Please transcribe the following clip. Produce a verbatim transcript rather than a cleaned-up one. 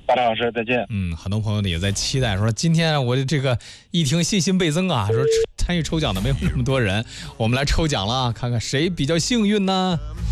大张老师再见。 嗯，很多朋友呢也在期待，说今天我这个一听信心倍增啊，说参与抽奖的没有那么多人，我们来抽奖了，看看谁比较幸运呢？